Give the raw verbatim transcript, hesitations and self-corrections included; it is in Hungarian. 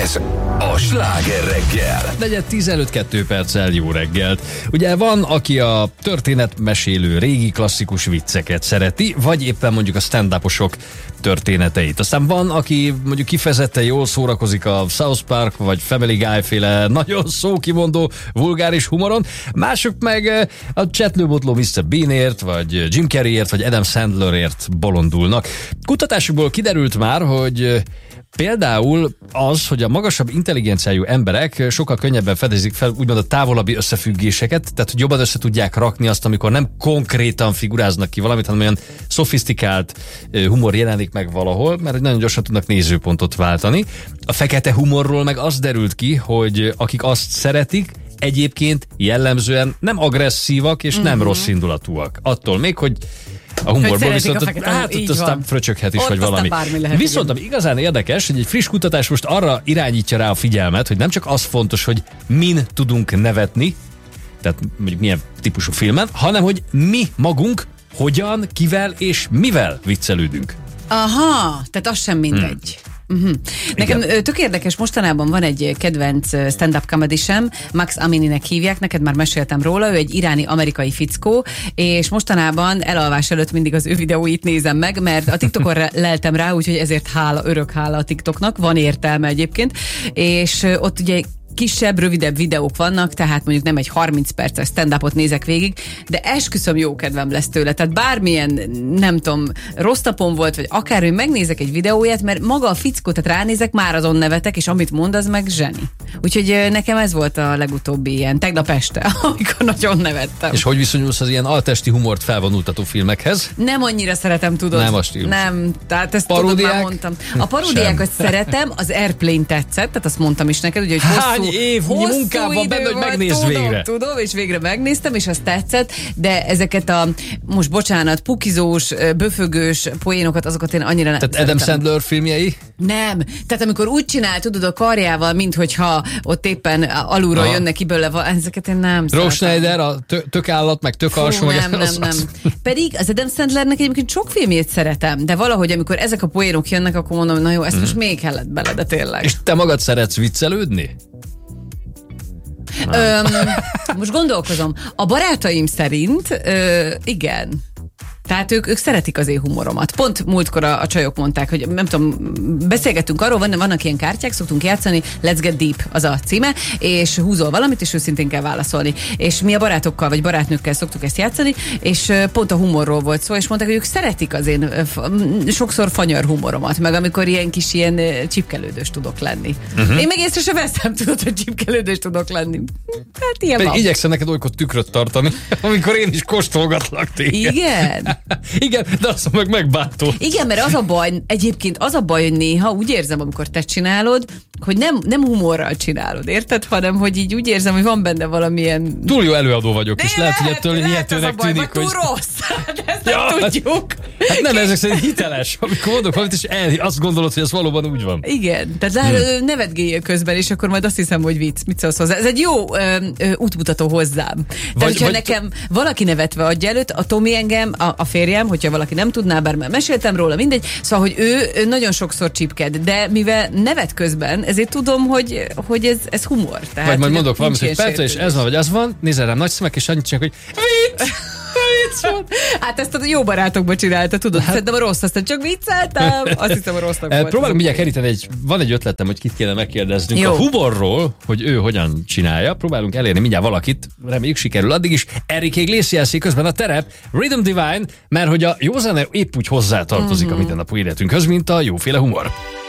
Ez a Sláger reggel. Negyed tizenöt kettő perccel jó reggelt. Ugye van, aki a történetmesélő régi klasszikus vicceket szereti, vagy éppen mondjuk a stand-uposok történeteit. Aztán van, aki mondjuk kifejezetten jól szórakozik a South Park vagy Family Guy féle nagyon szókimondó vulgáris humoron, mások meg a csetlőbotló miszter Beanért, vagy Jim Carreyért, vagy Adam Sandlerért bolondulnak. Kutatásukból kiderült már, hogy például az, hogy a magasabb intelligenciájú emberek sokkal könnyebben fedezik fel úgymond a távolabbi összefüggéseket, tehát hogy jobban össze tudják rakni azt, amikor nem konkrétan figuráznak ki valamit, hanem olyan szofisztikált humor jelenik meg valahol, mert nagyon gyorsan tudnak nézőpontot váltani. A fekete humorról meg az derült ki, hogy akik azt szeretik, egyébként jellemzően nem agresszívak és mm-hmm. nem rossz indulatúak. Attól még, hogy a humorból viszont, a fekete, hát ott aztán fröcsöghet is, ott vagy valami. Viszont ami igazán érdekes, hogy egy friss kutatás most arra irányítja rá a figyelmet, hogy nem csak az fontos, hogy min tudunk nevetni, tehát mondjuk milyen típusú filmen, hanem hogy mi magunk hogyan, kivel és mivel viccelődünk. Aha, tehát az sem mindegy. Hmm. Uh-huh. Nekem igen. Tök érdekes, mostanában van egy kedvenc stand-up comedy-sem, Max Amininek hívják, neked már meséltem róla, ő egy iráni-amerikai fickó, és mostanában elalvás előtt mindig az ő videóit nézem meg, mert a TikTokon leltem rá, úgyhogy ezért hála, örök hála a TikToknak, van értelme egyébként, és ott ugye kisebb, rövidebb videók vannak, tehát mondjuk nem egy harminc perces stand-upot nézek végig, de esküszöm jó kedvem lesz tőle. Tehát bármilyen, nem tudom, rossz napom volt, vagy akármi, megnézek egy videóját, mert maga a fickó, tehát ránézek, már azon nevetek, és amit mond, az meg zseni. Úgyhogy nekem ez volt a legutóbbi ilyen, tegnap este, amikor nagyon nevettem. És hogy viszonyulsz az ilyen altesti humort felvonultató filmekhez? Nem annyira szeretem, tudod. Nem a stílus. Nem, tehát ezt paródiák? Tudod, már mondtam. A paródiákat szeretem, az Airplane tetszett, tehát azt mondtam is neked, ugye, hogy hosszú, évnyi munkám van benne, hogy megnézd tudom, végre. Tudom, és végre megnéztem, és azt tetszett, de ezeket a, most bocsánat, pukizós, böfögős poénokat, azokat én annyira nem Tehát szeretem. Adam Sandler filmjei? Nem. Tehát amikor úgy csinál, tudod, a karjával, minthogyha ott éppen alulról jönne ki belőle, ezeket én nem Rob Schneider, a tök állat, meg tök alsó. Nem, nem, az, nem. Az... Pedig az Adam Sandlernek egyébként sok filmjét szeretem, de valahogy amikor ezek a poénok jönnek, akkor mondom, na jó, ezt mm. most még kellett bele, de tényleg. És te magad szeretsz viccelődni? Öm, most gondolkozom. A barátaim szerint ö, igen. Tehát ők, ők szeretik az én humoromat. Pont múltkor a, a csajok mondták, hogy nem tudom, beszélgettünk arról, van, vannak ilyen kártyák, szoktunk játszani, Let's Get Deep az a címe, és húzol valamit, és őszintén kell válaszolni. És mi a barátokkal, vagy barátnőkkel szoktuk ezt játszani, és pont a humorról volt szó, és mondták, hogy ők szeretik az én sokszor fanyar humoromat, meg amikor ilyen kis ilyen csipkelődős tudok lenni. Uh-huh. Én meg észre sem veszem, tudod, hogy csipkelődős tudok lenni. Hát ilyen Pedig van. Igyekszem neked olykor tükröt tartani, amikor én is kóstolgatlak téged. Igen? Igen, de azt meg megbántó. Igen, mert az a baj, egyébként az a baj, hogy néha úgy érzem, amikor te csinálod, hogy nem, nem humorral csinálod, érted? Hanem, hogy így úgy érzem, hogy van benne valamilyen... Túl jó előadó vagyok, de és lehet, hogy ettől hihetőnek baj, tűnik, hogy... túl rossz, de ezt ja, nem tudjuk. Hát nem, ezek szerint hiteles. Amikor mondok valamit, és el, azt gondolod, hogy ez valóban úgy van. Igen, tehát hmm. nevetgéljél közben, és akkor majd azt hiszem, hogy vicc. Mit szólsz hozzá? Ez egy jó ö, ö, útmutató hozzám. Tehát, vagy, hogyha vagy... nekem valaki nevetve adja előtt, a Tomi engem, a, a férjem, hogyha valaki nem tudná, bár már meséltem róla, mindegy, szóval, hogy ő, ő nagyon sokszor csipked, de mivel nevet közben, ezért tudom, hogy, hogy ez, ez humor. Tehát, vagy majd mondok valamit, hogy persze, és ez van, vagy az van, nézel rám nagy szemek, és annyit csinálok, hogy vicc! Hát ezt a jó barátokban csinálta, tudod? Hát, szerintem a rossz, aztán csak vicceltem, azt hiszem a rossznak volt. Próbálom mindjárt keríteni, egy, van egy ötletem, hogy kit kéne megkérdeznünk. Jó. A humorról, hogy ő hogyan csinálja, próbálunk elérni mindjárt valakit, reméljük sikerül. Addig is Enrique Iglesias közben a terep, Rhythm Divine, mert hogy a jó zene épp úgy hozzátartozik mm-hmm. a mindennapi életünkhöz, mint a jóféle humor.